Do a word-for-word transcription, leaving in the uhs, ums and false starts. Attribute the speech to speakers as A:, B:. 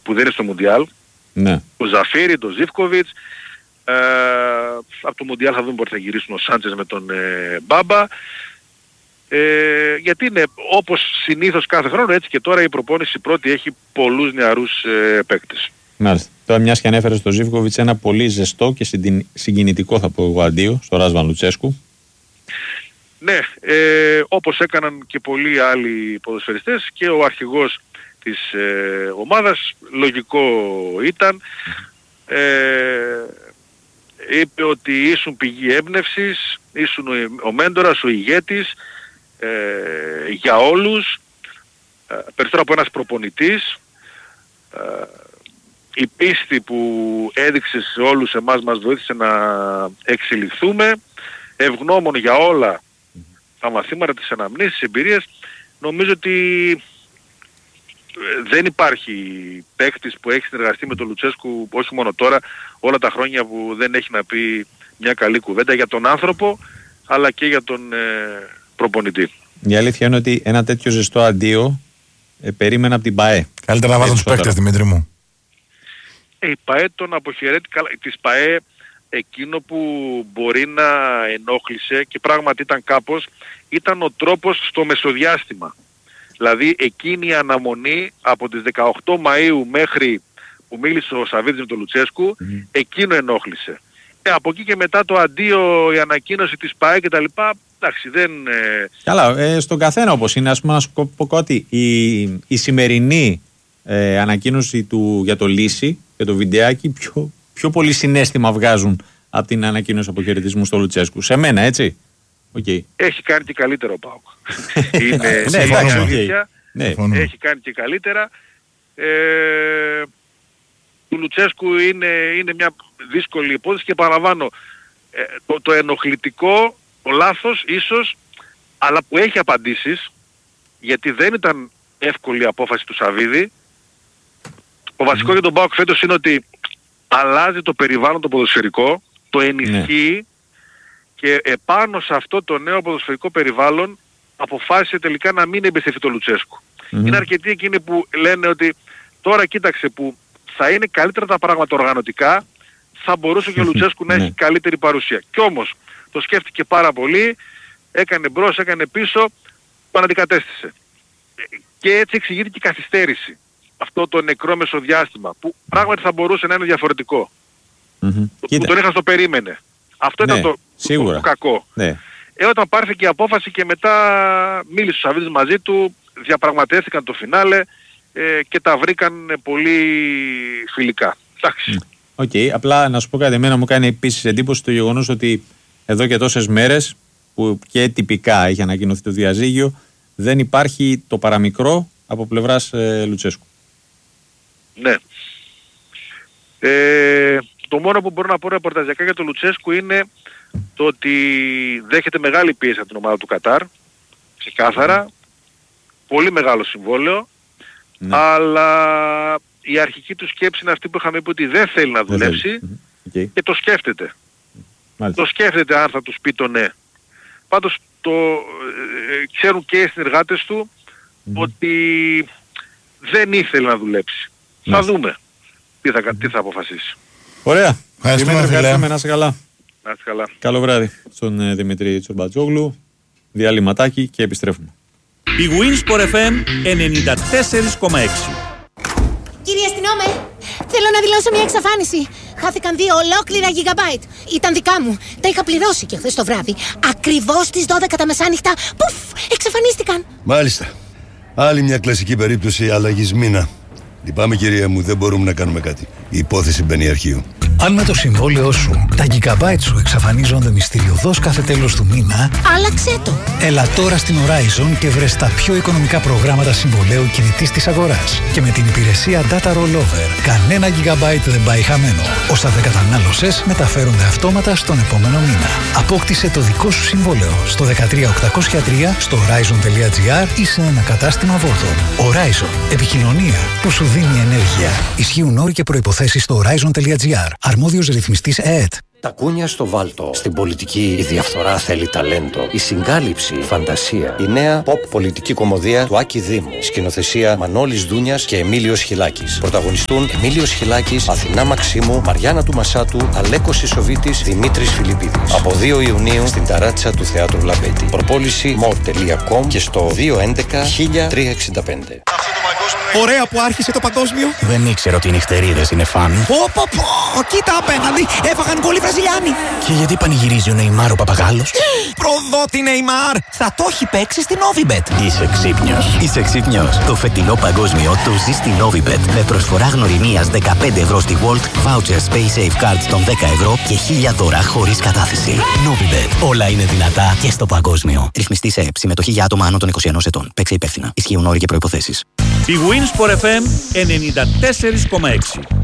A: που δεν είναι στο Μουντιάλ.
B: Ναι.
A: Το Ζαφίρι, το Ζίβκοβιτς. Ε, από το Μουντιάλ θα δούμε πότε θα γυρίσουν ο Σάντσες με τον ε, Μπάμπα. Ε, γιατί είναι όπως συνήθως κάθε χρόνο, έτσι και τώρα η προπόνηση πρώτη έχει πολλούς νεαρούς ε, παίκτες.
B: Μάλιστα. Τώρα μιας και ανέφερε στο Ζίβκοβιτς ένα πολύ ζεστό και συγκινητικό, θα πω εγώ, αντίο στο Ράσβαν Λουτσέσκου.
A: Ναι, ε, όπως έκαναν και πολλοί άλλοι ποδοσφαιριστές και ο αρχηγός της ε, ομάδας, λογικό ήταν, ε, είπε ότι ήσουν πηγή έμπνευσης, ήσουν ο, ο μέντορας, ο ηγέτης ε, για όλους, ε, περισσότερο από ένας προπονητής. Ε, η πίστη που έδειξε σε όλους εμάς μας βοήθησε να εξελιχθούμε, ευγνώμων για όλα τα μαθήματα, τις αναμνήσεις, τις εμπειρίες. Νομίζω ότι δεν υπάρχει παίκτης που έχει συνεργαστεί με τον Λουτσέσκου, όχι μόνο τώρα, όλα τα χρόνια που δεν έχει να πει μια καλή κουβέντα για τον άνθρωπο, αλλά και για τον ε, προπονητή.
B: Η αλήθεια είναι ότι ένα τέτοιο ζεστό αντίο ε, περίμενα από την ΠΑΕ.
C: Καλύτερα να βάζουν τους παίκτες, Δημήτρη μου.
A: Ε, η ΠΑΕ τον αποχαιρέτει, της ΠΑΕ εκείνο που μπορεί να ενόχλησε και πράγματι ήταν κάπως, ήταν ο τρόπος στο μεσοδιάστημα. Δηλαδή εκείνη η αναμονή από τις δεκαοκτώ Μαΐου μέχρι που μίλησε ο Σαββίδης με τον Λουτσέσκου, mm. εκείνο ενόχλησε. Ε, από εκεί και μετά το αντίο, η ανακοίνωση της ΠΑΕ κτλ. Εντάξει, δεν... Ε...
B: Καλά, ε, στον καθένα όπως είναι, ας πούμε να σου πω κάτι, η, η σημερινή ε, ανακοίνωση του για το Λύση, για το βιντεάκι, πιο, πιο πολύ συναίσθημα βγάζουν από την ανακοίνωση αποχαιρετισμού στο Λουτσέσκου. Σε μένα, έτσι. Okay.
A: Έχει κάνει και καλύτερο ο ΠΑΟΚ. Είναι
B: ναι,
A: εντάξει, αλήθεια.
B: Ναι.
A: Έχει κάνει και καλύτερα. Ε, του Λουτσέσκου είναι, είναι μια δύσκολη υπόθεση και παραλαμβάνω ε, το, το ενοχλητικό, το λάθος ίσως, αλλά που έχει απαντήσεις, γιατί δεν ήταν εύκολη η απόφαση του Σαββίδη. Το βασικό mm. για τον ΠΑΟΚ φέτος είναι ότι αλλάζει το περιβάλλον το ποδοσφαιρικό, το ενισχύει, ναι. Και επάνω σε αυτό το νέο ποδοσφαιρικό περιβάλλον αποφάσισε τελικά να μην εμπιστευτεί το Λουτσέσκου. Mm-hmm. Είναι αρκετοί εκείνοι που λένε ότι τώρα κοίταξε που θα είναι καλύτερα τα πράγματα οργανωτικά, θα μπορούσε και ο Λουτσέσκου να έχει καλύτερη παρουσία. Κι όμως το σκέφτηκε πάρα πολύ, έκανε μπρος, έκανε πίσω, τον αντικατέστησε. Και έτσι εξηγείται και η καθυστέρηση. Αυτό το νεκρό μεσοδιάστημα που πράγματι θα μπορούσε να είναι διαφορετικό. Mm-hmm. Που τον είχα στο περίμενε. Αυτό ναι, ήταν το, το, το κακό. Ναι. Ε, όταν πάρθηκε η απόφαση και μετά μίλησε ο Σαββίδης μαζί του, διαπραγματεύτηκαν το φινάλε ε, και τα βρήκαν πολύ φιλικά. Εντάξει.
B: Οκ, okay, απλά να σου πω κάτι, εμένα μου κάνει επίσης εντύπωση το γεγονός ότι εδώ και τόσες μέρες που και τυπικά έχει ανακοινωθεί το διαζύγιο, δεν υπάρχει το παραμικρό από πλευράς ε, Λουτσέσκου.
A: Ναι. Ε, το μόνο που μπορώ να πω ρεπορταζιακά για τον Λουτσέσκου είναι το ότι δέχεται μεγάλη πίεση από την ομάδα του Κατάρ, ξεκάθαρα, πολύ μεγάλο συμβόλαιο, ναι. Αλλά η αρχική του σκέψη είναι αυτή που είχαμε πει ότι δεν θέλει να δουλέψει okay. Και το σκέφτεται. Μάλιστα. Το σκέφτεται αν θα τους πει το ναι. Πάντως το ε, ξέρουν και οι συνεργάτες του mm. ότι δεν ήθελε να δουλέψει. Μάλιστα. Θα δούμε τι θα, τι θα αποφασίσει.
B: Ωραία. Ευχαριστούμε, ευχαριστούμε. Να είσαι καλά.
A: Να είσαι καλά.
B: Καλό βράδυ στον ε, Δημήτρη Τσορμπατζόγλου. Διαλυματάκι και επιστρέφουμε.
D: Η Winsport εφ εμ ενενήντα τέσσερα κόμμα έξι.
E: Κύριε αστυνόμε, θέλω να δηλώσω μια εξαφάνιση. Χάθηκαν δύο ολόκληρα gigabyte. Ήταν δικά μου. Τα είχα πληρώσει και χθες το βράδυ. Ακριβώς στις δώδεκα τα μεσάνυχτα. Πουφ, εξαφανίστηκαν.
F: Μάλιστα. Άλλη μια κλασική περίπτωση αλλαγής μήνα. Λυπάμαι κυρία μου, δεν μπορούμε να κάνουμε κάτι. Η υπόθεση μπαίνει αρχείο.
G: Αν με το συμβόλαιό σου τα gigabyte σου εξαφανίζονται μυστηριωδώς κάθε τέλος του μήνα,
E: άλλαξέ το.
G: Έλα τώρα στην Horizon και βρες τα πιο οικονομικά προγράμματα συμβολαίου κινητής της αγοράς. Και με την υπηρεσία Data Rollover, κανένα gigabyte δεν πάει χαμένο. Όσα δεν κατανάλωσες μεταφέρονται αυτόματα στον επόμενο μήνα. Απόκτησε το δικό σου συμβόλαιο στο δεκατρία οκτακόσια τρία, στο horizon τελεία gr ή σε ένα κατάστημα Vodafone. Horizon. Επικοινωνία που σου δίνει ενέργεια. Ισχύουν όροι και προϋποθέσεις στο horizon τελεία gr. Αρμόδιος ρυθμιστής ΕΕΤ.
H: Τα κούνια στο βάλτο. Στην πολιτική η διαφθορά θέλει ταλέντο. Η συγκάλυψη, φαντασία. Η νέα pop πολιτική κομμωδία του Άκη Δήμου. Σκηνοθεσία Μανώλης Δούνιας και Εμίλιος Χιλάκης. Πρωταγωνιστούν Εμίλιος Χιλάκης, Αθηνά Μαξίμου, Μαριάννα του Μασάτου, Αλέκος Ισοβίτης, Δημήτρης Φιλιππίδης. Από δύο Ιουνίου στην ταράτσα του Θεάτρου Λαμπέτη. Προπόληση μορ τελεία κομ και στο δύο έντεκα χίλια τριακόσια εξήντα πέντε.
I: Ωραία που άρχισε το παγκόσμιο.
J: Δεν ήξερα ότι οι νυχτερίδες είναι φαν.
I: Πω πω πω, κοίτα απέναντι, έφαγαν γκολ οι Βραζιλιάνοι.
J: Και γιατί πανηγυρίζει ο Νεϊμάρ ο παπαγάλος?
I: Προδότη Νεϊμάρ, θα το έχει παίξει στην Novibet.
J: Είσαι ξύπνιος. Είσαι ξύπνιος. Το φετινό παγκόσμιο το ζει στην Novibet. Με προσφορά γνωριμίας δεκαπέντε ευρώ στη World, vouchers Pay Safe Cards των δέκα ευρώ και χίλια δώρα χωρίς κατάθεση. Novibet. Όλα είναι δυνατά και στο παγκόσμιο. Ρυθμιστή σε ΕΠ. Συμμετοχή για άτομα άνω των είκοσι ενός ετών. Παίξε υπεύθυνα. Ισχύουν όροι και προϋποθέσεις.
D: Η Winsport εφ εμ ενενήντα τέσσερα κόμμα έξι.